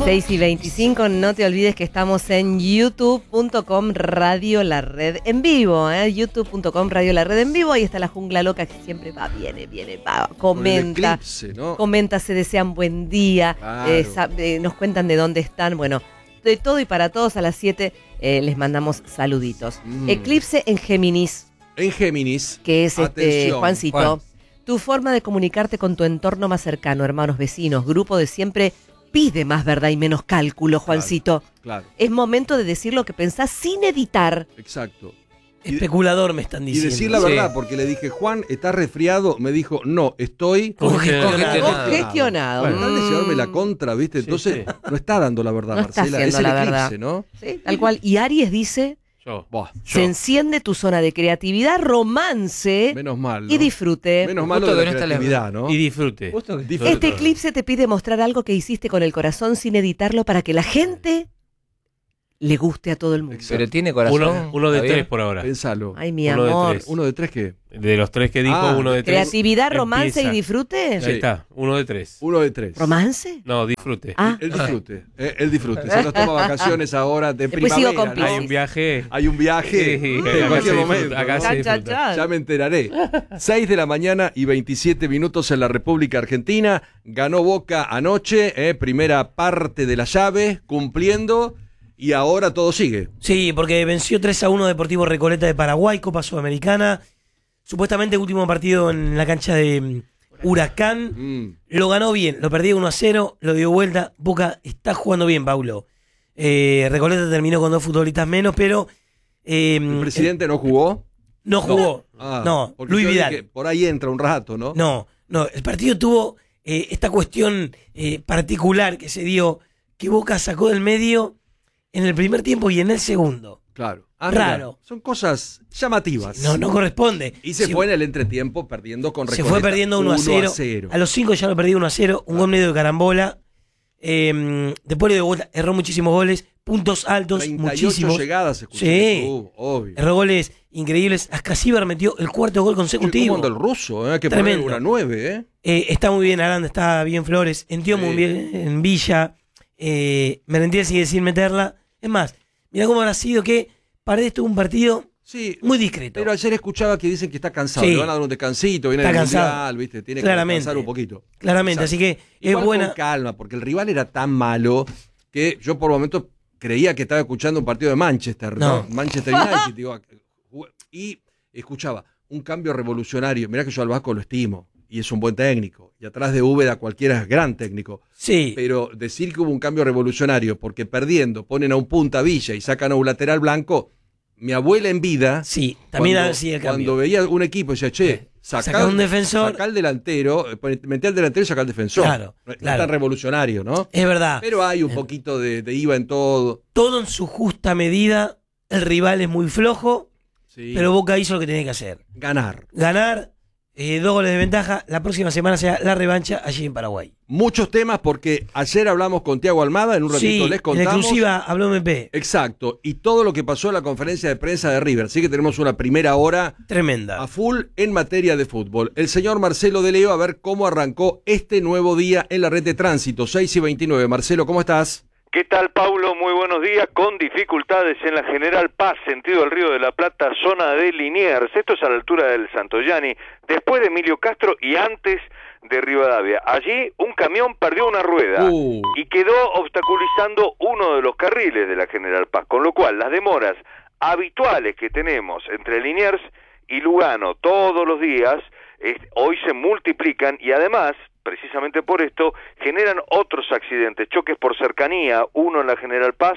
6:25, no te olvides que estamos en youtube.com Radio La Red en vivo, youtube.com Radio La Red en vivo. Ahí está la jungla loca que siempre va, viene, va, comenta, eclipse, ¿no? Comenta, se desean buen día, Claro. nos cuentan de dónde están. Bueno, de todo y para todos a las 7 les mandamos saluditos. Eclipse en Géminis. En Géminis, Que es atención, Juancito, Juan. tu forma de comunicarte con tu entorno más cercano, hermanos, vecinos, grupo de siempre, pide más verdad y menos cálculo, Juancito. Claro, Es momento de decir lo que pensás sin editar. exacto. Especulador me están Y diciendo. decir la Sí. verdad, porque le dije, Juan, ¿estás resfriado? Me dijo, no, estoy Congestionado. Congestionado. Bueno, tal de llevarme la contra, ¿viste? Sí, Entonces, sí. no está dando la verdad, No está Marcela. Es haciendo el la eclipse, verdad. ¿no? Sí, tal cual. Y Aries dice, Yo. Buah, se enciende tu zona de creatividad, romance menos mal, ¿no? y disfrute. Menos mal lo Justo de que la no está la- creatividad, ¿no? Y disfrute. Disfrute. Este eclipse te pide mostrar algo que hiciste con el corazón sin editarlo para que la gente le guste a todo el mundo. Exacto. Pero tiene corazón. Uno de ¿está bien? tres por ahora. Pensalo. Ay, mi Uno de amor. tres. ¿Uno de tres qué? De los tres que dijo, Ah, uno de tres. Creatividad, romance empieza. y disfrute. Sí. Ahí está, uno de tres. Uno de tres. ¿Romance? No, disfrute. Ah, El disfrute. El disfrute. Se nos toma vacaciones ahora de Después sigo primavera. con ¿no? Hay un viaje. Hay un viaje Sí, en acá se cualquier disfruta, momento. acá ¿no? se disfruta. Chan. Ya me enteraré. 6 de la mañana y 27 minutos en la República Argentina. Ganó Boca anoche, primera parte de la llave, cumpliendo, y ahora todo sigue. Sí, porque venció 3-1 Deportivo Recoleta de Paraguay, Copa Sudamericana. Supuestamente último partido en la cancha de Huracán. Lo ganó bien, lo perdió 1-0, lo dio vuelta. Boca está jugando bien, Paulo. Recoleta terminó con 2 futbolistas menos, pero El presidente no jugó. no jugó. Ah, No, porque Luis yo Vidal. dije, por ahí entra un rato, ¿no? No, el partido tuvo esta cuestión particular que se dio, que Boca sacó del medio en el primer tiempo y en el segundo. Claro. Raro. Mira, son cosas llamativas. No corresponde. Y se Sí, fue en el entretiempo perdiendo con se Recoleta. fue perdiendo 1-0. A los 5 ya lo perdió 1-0. Un gol medio de carambola. Después de vuelta, erró muchísimos goles. Puntos altos, 38 muchísimos. llegadas, escuché. Sí. Obvio. Erró goles increíbles. Ascasíbar metió el cuarto gol consecutivo. ¿Cómo anda el ruso? Que Tremendo. poner una 9, Está muy bien Aranda, está bien Flores. Entió muy Sí. bien en Villa. Merentiel sigue sin meterla. Es más, mira cómo habrá sido que Paredes tuvo un partido Sí. muy discreto. Pero ayer escuchaba que dicen que está cansado. Sí. Le van a dar un descansito, viene Está el cansado. mundial, ¿viste? Tiene que Claramente. descansar un poquito. Claramente, Exacto. así que es Igual buena. con calma, porque el rival era tan malo que yo por momentos creía que estaba escuchando un partido de Manchester, ¿no? No. Manchester United, digo, y escuchaba un cambio revolucionario. Mirá que yo al Vasco lo estimo y es un buen técnico. Y atrás de Úbeda cualquiera es gran técnico. Sí, Pero decir que hubo un cambio revolucionario porque perdiendo ponen a un punta Villa y sacan a un lateral blanco, mi abuela en vida, sí, también cuando, ha sido el cuando cambio. veía un equipo y decía, che, Saca un defensor. Saca al delantero, metí al delantero y saca al defensor. Claro, No es claro. tan revolucionario, ¿no? Es verdad. Pero hay un poquito de IVA en todo. Todo en su justa medida. El rival es muy flojo, Sí. pero Boca hizo lo que tenía que hacer. Ganar. Ganar, 2 goles de ventaja. La próxima semana será la revancha allí en Paraguay. Muchos temas porque ayer hablamos con Tiago Almada, en un ratito Sí, les en contamos. exclusiva habló MP. Exacto, y todo lo que pasó en la conferencia de prensa de River. Así que tenemos una primera hora Tremenda. a full en materia de fútbol. El señor Marcelo de Leo, a ver cómo arrancó este nuevo día en la red de tránsito, 6:29. Marcelo, ¿cómo estás? ¿Qué tal, Paulo? Muy buenos días. Con dificultades en la General Paz, sentido del Río de la Plata, zona de Liniers. Esto es a la altura del Santoyani, después de Emilio Castro y antes de Rivadavia. Allí un camión perdió una rueda y quedó obstaculizando uno de los carriles de la General Paz, con lo cual las demoras habituales que tenemos entre Liniers y Lugano todos los días, hoy se multiplican y además, precisamente por esto, generan otros accidentes, choques por cercanía, uno en la General Paz,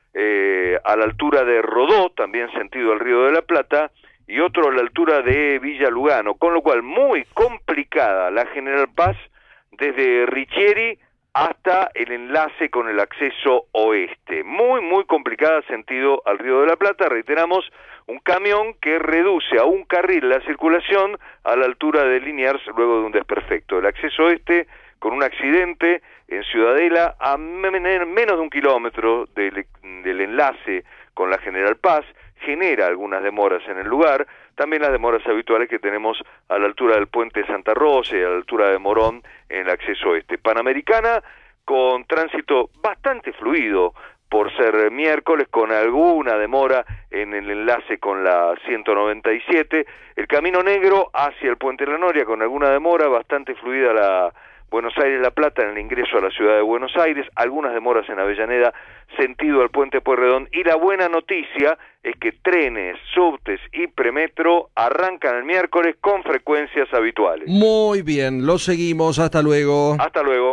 a la altura de Rodó, también sentido del Río de la Plata, y otro a la altura de Villa Lugano, con lo cual muy complicada la General Paz desde Richieri hasta el enlace con el acceso oeste. Muy complicada sentido al Río de la Plata, reiteramos, un camión que reduce a un carril la circulación a la altura de Liniers luego de un desperfecto. El acceso oeste con un accidente en Ciudadela a menos de 1 kilómetro del enlace con la General Paz, genera algunas demoras en el lugar, también las demoras habituales que tenemos a la altura del puente Santa Rosa y a la altura de Morón en el acceso oeste. Panamericana con tránsito bastante fluido por ser miércoles, con alguna demora en el enlace con la 197, el Camino Negro hacia el Puente La Noria con alguna demora, bastante fluida la Buenos Aires-La Plata en el ingreso a la ciudad de Buenos Aires, algunas demoras en Avellaneda, sentido al Puente Pueyrredón, y la buena noticia es que trenes, subtes y premetro arrancan el miércoles con frecuencias habituales. Muy bien, lo seguimos, hasta luego. Hasta luego.